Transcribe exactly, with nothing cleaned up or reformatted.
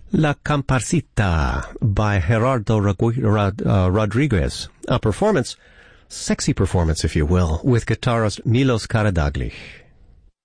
La Comparsita by Gerardo Ragu- Rod- uh, Rodriguez. A performance, sexy performance if you will, with guitarist Milos Karadaglich.